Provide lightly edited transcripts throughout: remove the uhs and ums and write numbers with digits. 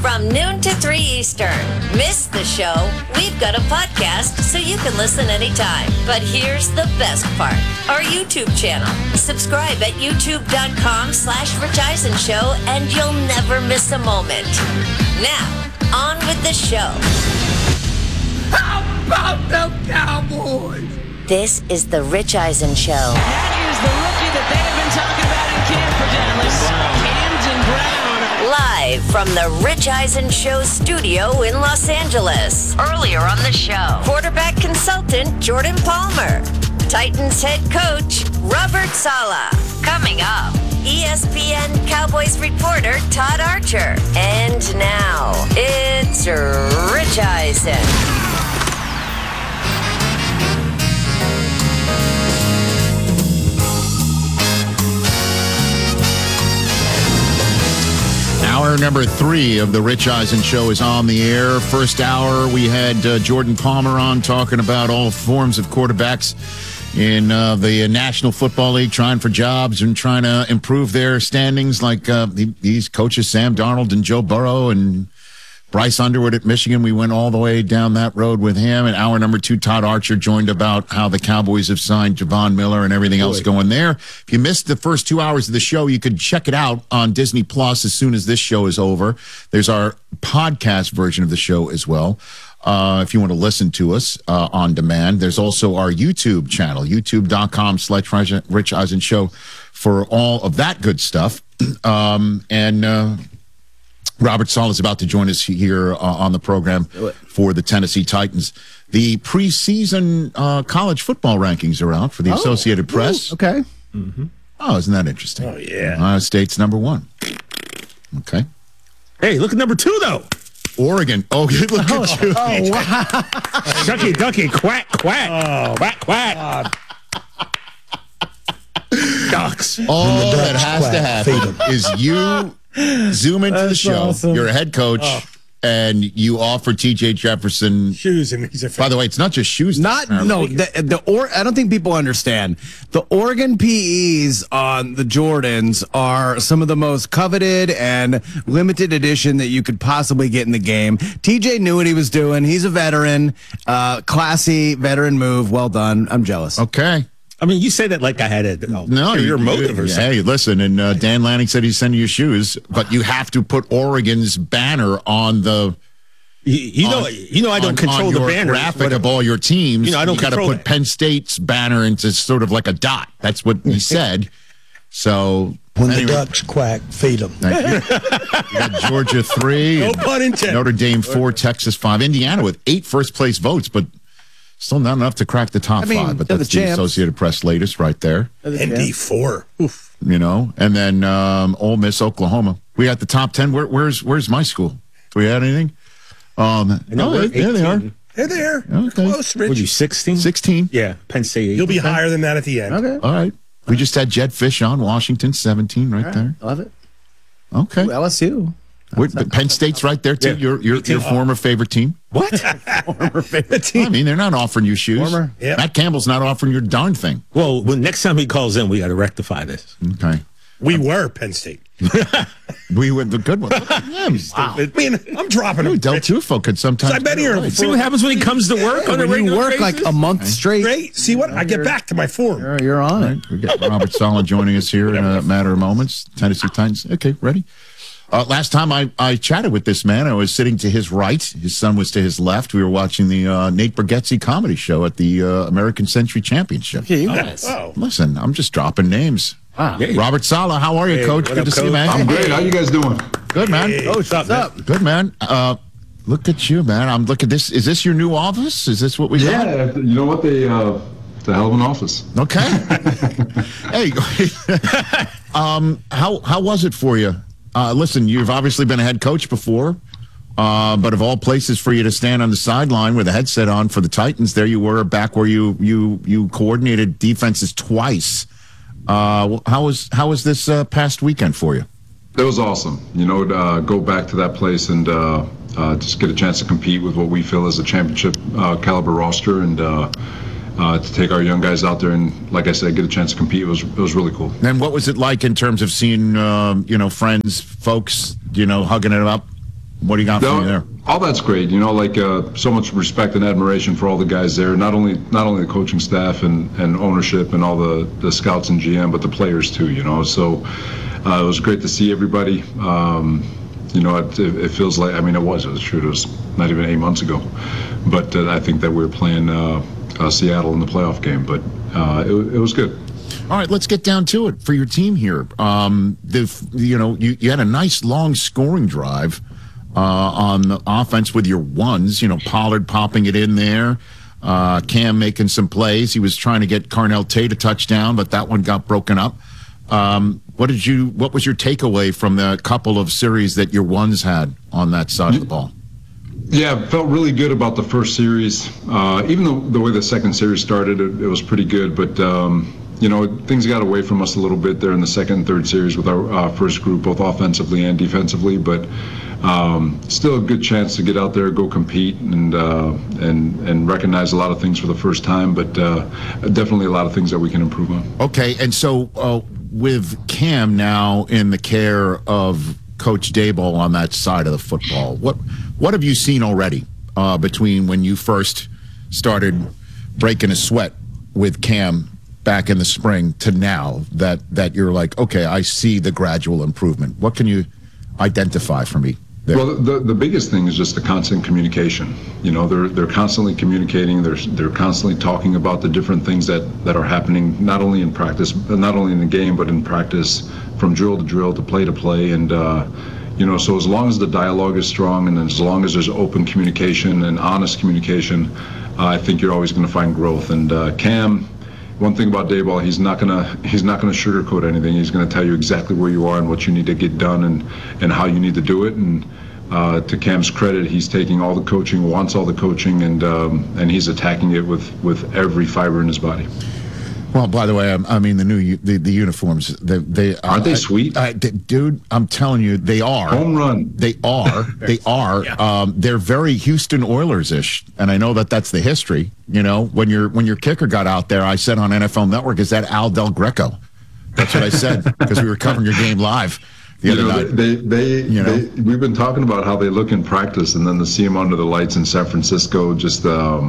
from noon to 3 Eastern. Miss the show? We've got a podcast so you can listen anytime. But here's the best part. Our YouTube channel. Subscribe at youtube.com/Rich Eisen Show and you'll never miss a moment. Now, on with the show. How about the Cowboys? This is the Rich Eisen Show. That is the rookie that they have been talking about in camp for Dallas, Camden Brown. Live from the Rich Eisen Show studio in Los Angeles. Earlier on the show, quarterback consultant Jordan Palmer. Titans head coach Robert Saleh. Coming up, ESPN Cowboys reporter Todd Archer. And now, it's Rich Eisen. Hour number 3 of the Rich Eisen Show is on the air. First hour, we had Jordan Palmer on talking about all forms of quarterbacks in the National Football League, trying for jobs and trying to improve their standings, like these coaches, Sam Darnold and Joe Burrow and Bryce Underwood at Michigan. We went all the way down that road with him. And hour number 2, Todd Archer joined about how the Cowboys have signed Javon Miller and everything else going there. If you missed the first 2 hours of the show, you could check it out on Disney Plus as soon as this show is over. There's our podcast version of the show as well. If you want to listen to us on demand. There's also our YouTube channel, youtube.com/Rich Eisen Show for all of that good stuff. Robert Saleh is about to join us here on the program for the Tennessee Titans. The preseason college football rankings are out for the Associated Press. Okay. Mm-hmm. Oh, isn't that interesting? Oh, yeah. Ohio State's number 1. Okay. Hey, look at number 2, though. Oregon. Oh, look at you. Oh, wow. Ducky, ducky, quack, quack. Quack, quack. Ducks. All that has to happen is you zoom into the show. Awesome. You're a head coach, and you offer T.J. Jefferson shoes, and he's a fan. By the way, it's not just shoes. I don't think people understand. The Oregon PEs on the Jordans are some of the most coveted and limited edition that you could possibly get in the game. TJ knew what he was doing. He's a veteran, classy veteran move. Well done. I'm jealous. Okay. I mean, you say that like I had a your motive or something. Hey, listen, and Dan Lanning said he's sending you shoes, but you have to put Oregon's banner on the. You know, I don't control the banner graphic of all your teams. You know, I don't got to put it. Penn State's banner into sort of like a dot. That's what he said. So when the ducks quack, feed them. You got Georgia 3, no pun intended. Notre Dame 4, Texas 5, Indiana with 8 first-place votes, but still not enough to crack the top 5. But that's the Associated Press latest right there. ND4. Oof. You know, and then Ole Miss, Oklahoma. We got the top 10. Where's my school? Do we have anything? There they are. They're there. Okay. Close, Rich. Were you 16? 16. Yeah, Penn State. You'll be higher than that at the end. Okay. All right. We just had Jed Fish on, Washington, 17 right there. Love it. Okay. Ooh, LSU. Penn State's right there, too. Yeah. Your former favorite team. What? Former favorite team. I mean, they're not offering you shoes. Yep. Matt Campbell's not offering you a darn thing. Well, next time he calls in, we got to rectify this. Okay. We were Penn State. We were the good one. Wow. I mean, I'm dropping him. Del Tufo could sometimes. I've been here before. See what happens when he comes to work on a regular work basis? like a month straight. Great. See what? I get back to my form. You're on it. We got Robert Saleh joining us here in a matter of moments. Tennessee Titans. Okay, ready? Last time I chatted with this man, I was sitting to his right. His son was to his left. We were watching the Nate Bargatze comedy show at the American Century Championship. Yeah, you guys. Listen, I'm just dropping names. Wow. Robert Saleh, how are you, Coach? Good to see you, man. I'm great. How you guys doing? Good, man. Hey. What's up? Good, man. Look at you, man. I'm looking at this. Is this your new office? Is this what we got? Yeah, you know what? It's a hell of an office. Okay. Hey, how was it for you? Listen, you've obviously been a head coach before, but of all places for you to stand on the sideline with a headset on for the Titans, there you were back where you coordinated defenses twice. How was this past weekend for you? It was awesome. You know, go back to that place and just get a chance to compete with what we feel is a championship caliber roster, and to take our young guys out there and, like I said, get a chance to compete. It was really cool. And what was it like in terms of seeing friends, folks, hugging it up? What do you got for me there? All that's great. You know, like so much respect and admiration for all the guys there. Not only the coaching staff and ownership and all the scouts and GM, but the players too. You know, so it was great to see everybody. You know, it feels like, I mean, it was true. It was not even 8 months ago, but I think that we were playing Seattle in the playoff game. But it was good. All right, let's get down to it for your team here. You had a nice long scoring drive on the offense with your ones. You know, Pollard popping it in there, Cam making some plays. He was trying to get Carnell Tate a touchdown, but that one got broken up. What was your takeaway from the couple of series that your ones had on that side of the ball? Yeah, felt really good about the first series. Even though the way the second series started, it was pretty good, but you know, things got away from us a little bit there in the second and third series with our first group, both offensively and defensively. But still a good chance to get out there, go compete, and recognize a lot of things for the first time. But definitely a lot of things that we can improve on. Okay, and so with Cam now in the care of Coach Daboll on that side of the football, what have you seen already between when you first started breaking a sweat with Cam back in the spring to now that you're like, okay, I see the gradual improvement? What can you identify for me there? Well, the biggest thing is just the constant communication. You know, they're constantly communicating. They're constantly talking about the different things that are happening, not only in practice, not only in the game, but in practice, from drill to drill, to play. And you know, so as long as the dialogue is strong, and as long as there's open communication and honest communication, I think you're always going to find growth. And Cam, one thing about Daboll, he's not gonna sugarcoat anything. He's gonna tell you exactly where you are and what you need to get done and how you need to do it. And to Cam's credit, he's taking all the coaching, wants all the coaching, and he's attacking it with every fiber in his body. Well, by the way, I mean the uniforms. They aren't they sweet, dude? I'm telling you, they are home run. They are. They are. Yeah. They're very Houston Oilers-ish, and I know that that's the history. You know, when your kicker got out there, I said on NFL Network, "Is that Al Del Greco?" That's what I said because we were covering your game live the other night. We've been talking about how they look in practice, and then to see them under the lights in San Francisco, just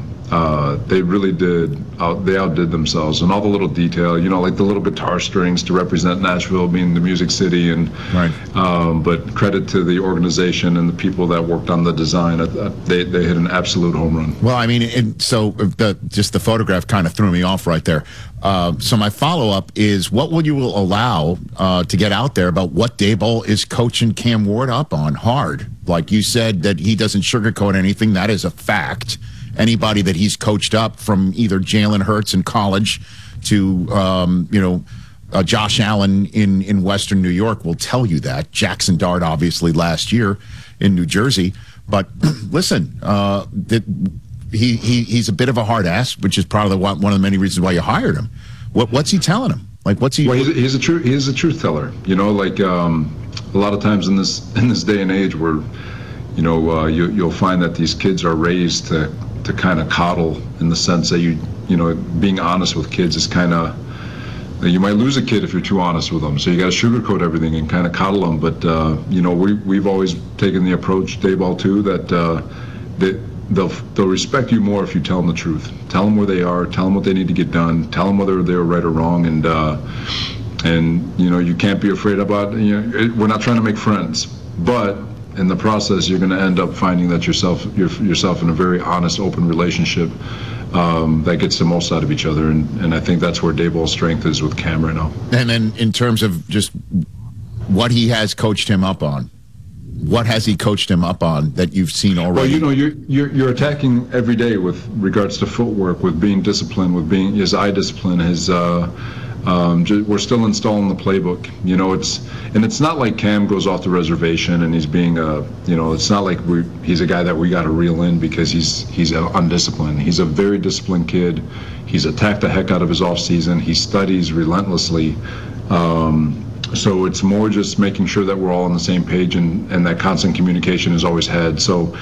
they really did. They outdid themselves, and all the little detail. You know, like the little guitar strings to represent Nashville being the music city, and right. But credit to the organization and the people that worked on the design. They hit an absolute home run. Well, I mean, so just the photograph kind of threw me off right there. So my follow-up is, what will you allow to get out there about what Daboll is coaching Cam Ward up on hard? Like you said, that he doesn't sugarcoat anything. That is a fact. Anybody that he's coached up, from either Jalen Hurts in college to, Josh Allen in Western New York, will tell you that. Jackson Dart, obviously, last year in New Jersey. But listen, he's a bit of a hard ass, which is probably one of the many reasons why you hired him. What's he telling him? Like, what's he? Well, he's a truth teller. You know, like a lot of times in this day and age, where you'll find that these kids are raised to kind of coddle, in the sense that being honest with kids is kind of, you might lose a kid if you're too honest with them. So you got to sugarcoat everything and kind of coddle them. But we've always taken the approach, Daboll too, that they'll respect you more if you tell them the truth. Tell them where they are. Tell them what they need to get done. Tell them whether they're right or wrong. And you can't be afraid about. We're not trying to make friends, but in the process, you're going to end up finding that yourself in a very honest, open relationship that gets the most out of each other. And I think that's where Daboll's strength is with Cam right now. And then in terms of just what he has coached him up on, what has he coached him up on that you've seen already? Well, you're attacking every day with regards to footwork, with being disciplined, with being his eye discipline, his. We're still installing the playbook. It's not like Cam goes off the reservation and he's being it's not like he's a guy that we got to reel in because he's undisciplined. He's a very disciplined kid. He's attacked the heck out of his off season. He studies relentlessly. So it's more just making sure that we're all on the same page, and that constant communication is always had. So,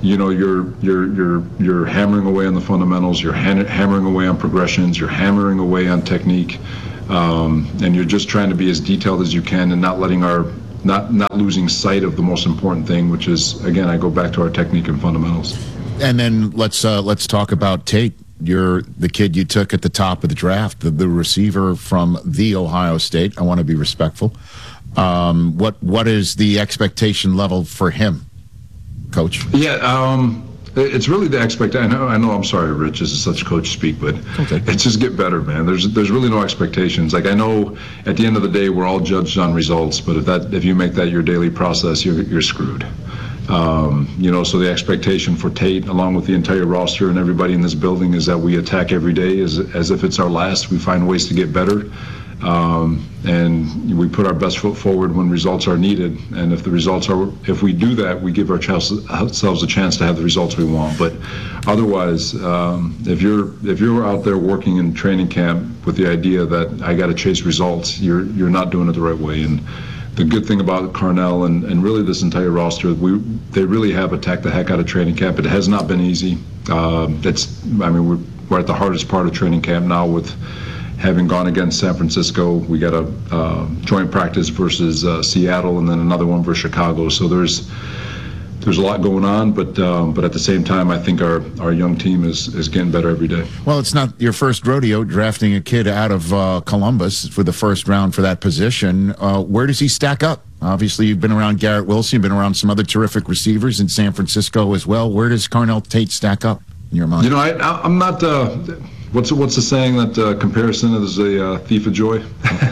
you're hammering away on the fundamentals. You're hammering away on progressions. You're hammering away on technique, and you're just trying to be as detailed as you can, and not letting our not losing sight of the most important thing, which is, again, I go back to our technique and fundamentals. And then let's talk about Tate. You're the kid you took at the top of the draft, the receiver from the Ohio State. I want to be respectful. What is the expectation level for him, Coach? Yeah, it's really the expectation. I know. I'm sorry, Rich. This is such coach speak, but it's just get better, man. There's really no expectations. Like, I know at the end of the day we're all judged on results, but if you make that your daily process, you're screwed. So the expectation for Tate, along with the entire roster and everybody in this building, is that we attack every day as if it's our last. We find ways to get better, and we put our best foot forward when results are needed. And if we do that, we give ourselves a chance to have the results we want. But otherwise, if you're out there working in training camp with the idea that I got to chase results, you're not doing it the right way. And the good thing about Carnell and really this entire roster, they really have attacked the heck out of training camp. It has not been easy. We're at the hardest part of training camp now with having gone against San Francisco. We got a joint practice versus Seattle, and then another one versus Chicago. So there's a lot going on, but at the same time, I think our young team is getting better every day. Well, it's not your first rodeo drafting a kid out of Columbus for the first round for that position. Where does he stack up? Obviously, you've been around Garrett Wilson, you've been around some other terrific receivers in San Francisco as well. Where does Carnell Tate stack up in your mind? I'm not. What's the saying that comparison is a thief of joy?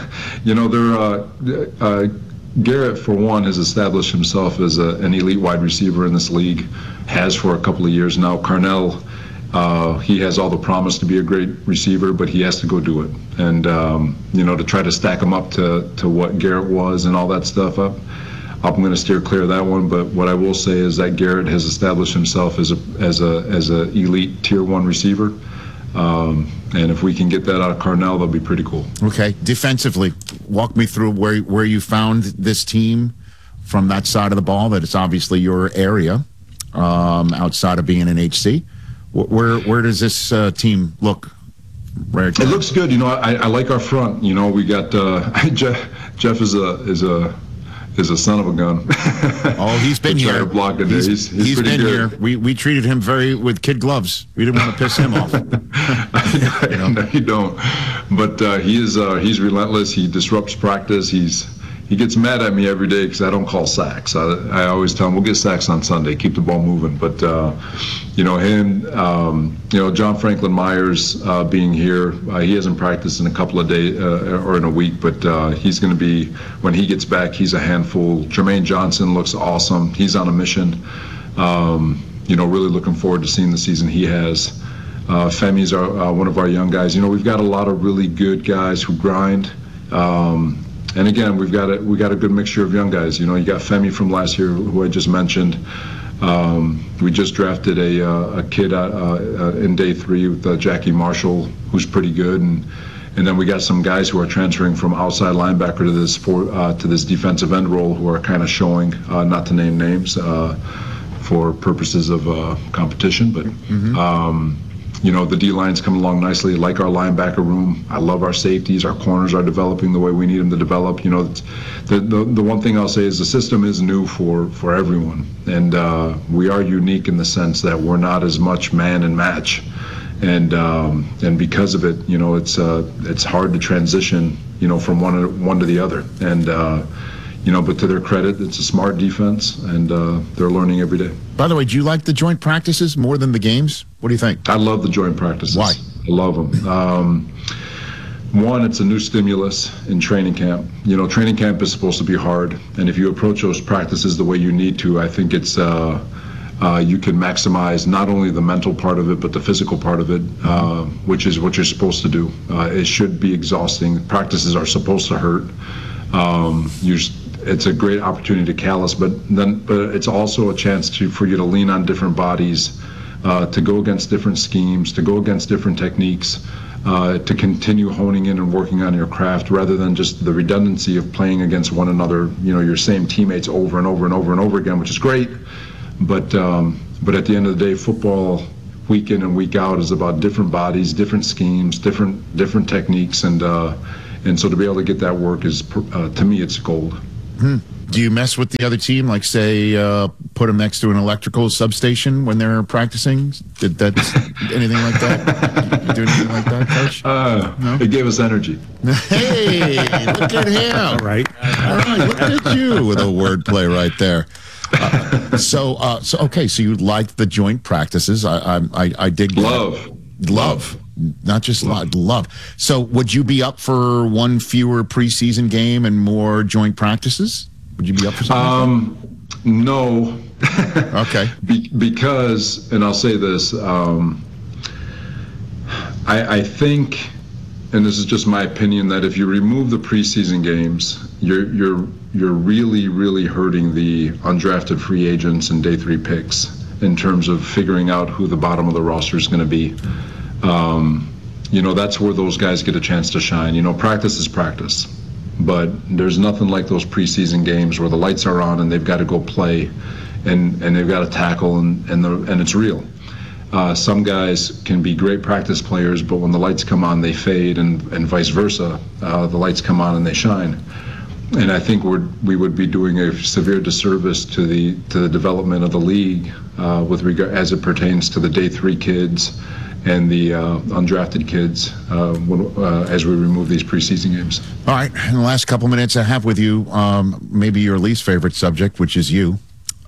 Garrett, for one, has established himself as an elite wide receiver in this league, has for a couple of years now. Carnell, he has all the promise to be a great receiver, but he has to go do it. And, to try to stack him up to what Garrett was and all that stuff, I'm going to steer clear of that one. But what I will say is that Garrett has established himself as a elite tier 1 receiver. And if we can get that out of Carnell, that'll be pretty cool. Okay. Defensively, walk me through where you found this team from that side of the ball. That it's obviously your area, outside of being an HC. Where does this team look? Right now? It looks good. I like our front. We got Jeff is a son of a gun. Oh, he's been here. Block it. He's been good. here. We treated him with kid gloves. We didn't want to piss him off. No, you don't. But he's relentless. He disrupts practice. He gets mad at me every day because I don't call sacks. I always tell him we'll get sacks on Sunday. Keep the ball moving. But him, John Franklin Myers being here, he hasn't practiced in a couple of days or in a week, but he's going to be, when he gets back, he's a handful. Jermaine Johnson looks awesome. He's on a mission. Really looking forward to seeing the season he has. Femi's one of our young guys. We've got a lot of really good guys who grind. And again, we got a good mixture of young guys. You got Femi from last year, who I just mentioned. We just drafted a kid in day 3 with Jackie Marshall, who's pretty good, and then we got some guys who are transferring from outside linebacker to this defensive end role, who are kind of showing, not to name names, for purposes of competition, but. The D-line's come along nicely. I like our linebacker room. I love our safeties. Our corners are developing the way we need them to develop. The one thing I'll say is the system is new for everyone. And we are unique in the sense that we're not as much man and match. And because of it, it's hard to transition, from one to the other. And, but to their credit, it's a smart defense, and they're learning every day. By the way, do you like the joint practices more than the games? What do you think? I love the joint practices. Why? I love them. One, it's a new stimulus in training camp. Training camp is supposed to be hard, and if you approach those practices the way you need to, I think it's you can maximize not only the mental part of it, but the physical part of it, which is what you're supposed to do. It should be exhausting. Practices are supposed to hurt. It's a great opportunity to callous, but it's also a chance for you to lean on different bodies, to go against different schemes, to go against different techniques, to continue honing in and working on your craft, rather than just the redundancy of playing against one another, your same teammates over and over and over and over again, which is great. But at the end of the day, football week in and week out is about different bodies, different schemes, different techniques, and so to be able to get that work is, to me, it's gold. Do you mess with the other team? Like, say, put them next to an electrical substation when they're practicing? Did that anything like that? You do anything like that, Coach? No? It gave us energy. Hey, look at him! All right. Look at you with a wordplay right there. So okay. So you like the joint practices? I dig love. Not just love. So would you be up for one fewer preseason game and more joint practices? Would you be up for something like that? No. Okay. Because, and I'll say this, I think, and this is just my opinion, that if you remove the preseason games, you're really, really hurting the undrafted free agents and day 3 picks in terms of figuring out who the bottom of the roster is going to be. That's where those guys get a chance to shine. Practice is practice, but there's nothing like those preseason games where the lights are on and they've got to go play, and they've got to tackle, and it's real. Some guys can be great practice players, but when the lights come on, they fade, and vice versa. The lights come on and they shine. And I think we would be doing a severe disservice to the development of the league with regard as it pertains to the day 3 kids and the undrafted kids as we remove these preseason games. All right, in the last couple minutes I have with you, maybe your least favorite subject, which is you.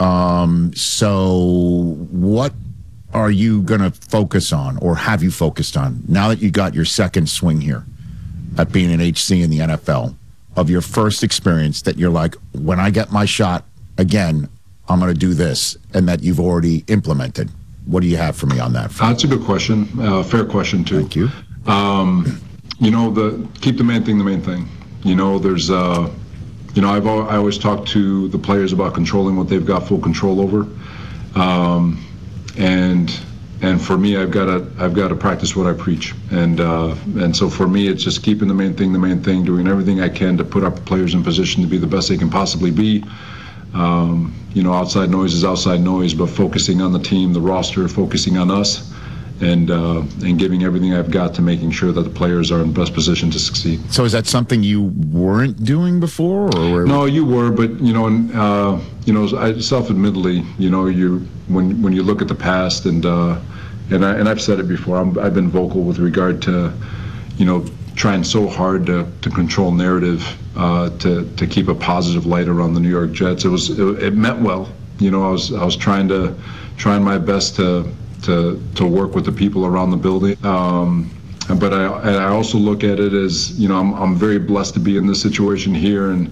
So what are you going to focus on, or have you focused on, now that you got your second swing here at being an HC in the NFL, of your first experience that you're like, when I get my shot again, I'm going to do this, and that you've already implemented? What do you have for me on that? That's a good question. Fair question, too. Thank you. Keep the main thing the main thing. There's, I always talk to the players about controlling what they've got full control over. And for me, I've got to practice what I preach. And so for me, it's just keeping the main thing, doing everything I can to put our players in position to be the best they can possibly be. Outside noise is outside noise, but focusing on the team, the roster, focusing on us, and giving everything I've got to making sure that the players are in the best position to succeed. So is that something you weren't doing before? Or no, you were, but self-admittedly, when you look at the past, and I've said it before, I've been vocal with regard to, trying so hard to control narrative, to keep a positive light around the New York Jets. It meant well. I was trying my best to work with the people around the building. But I also look at it as, I'm very blessed to be in this situation here, and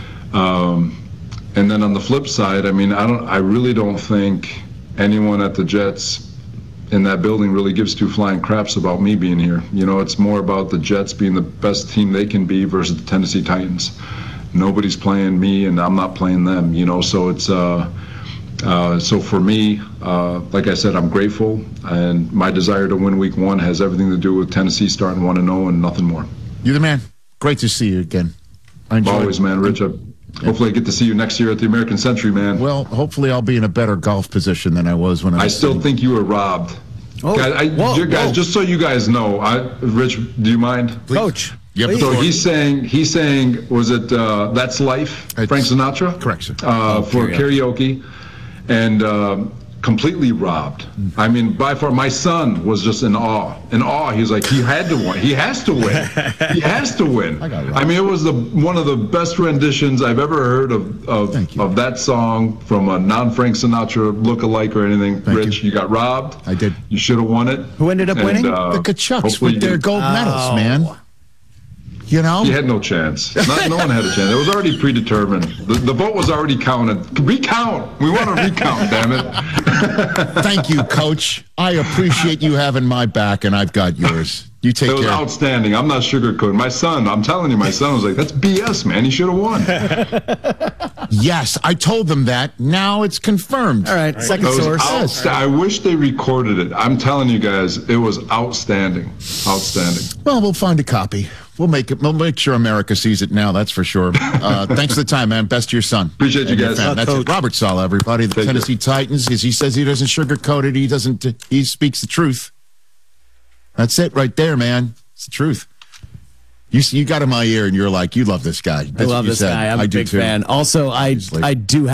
then on the flip side, I really don't think anyone at the Jets in that building really gives 2 flying craps about me being here. It's more about the Jets being the best team they can be versus the Tennessee Titans. Nobody's playing me, and I'm not playing them. So it's so for me, like I said, I'm grateful, and my desire to win Week 1 has everything to do with Tennessee starting 1-0 and nothing more. You're the man. Great to see you again. Always, man, Rich. Hopefully I get to see you next year at the American Century, man. Well, hopefully I'll be in a better golf position than I was when I still think you were robbed. Oh, guys, just so you guys know, Rich, do you mind? Please. Coach. Yep. So he's saying, was it That's Life, Frank Sinatra? Correct, sir. For karaoke. And completely robbed. By far, my son was just in awe. He was like, he had to win. He has to win. He has to win. It was one of the best renditions I've ever heard of that song from a non-Frank Sinatra look-alike or anything. Rich, you got robbed. I did. You should have won it. Who ended up winning? The Kachucks with their gold medals, man. He had no chance. No one had a chance. It was already predetermined. The vote was already counted. Recount. We want to recount, damn it. Thank you, Coach. I appreciate you having my back, and I've got yours. You take care. It was outstanding. I'm not sugarcoating. My son, I'm telling you, my son was like, that's BS, man. He should have won. Yes, I told them that. Now it's confirmed. All right, second source. I wish they recorded it. I'm telling you guys, it was outstanding. Outstanding. Well, we'll find a copy. We'll make sure America sees it now, that's for sure. Thanks for the time, man. Best to your son. Appreciate you guys. That's it. Robert Saleh, everybody. The Tennessee Titans. He says he doesn't sugarcoat it. He speaks the truth. That's it right there, man. It's the truth. You got in my ear, and you're like, you love this guy. I love this guy. I'm a big fan. Also, I do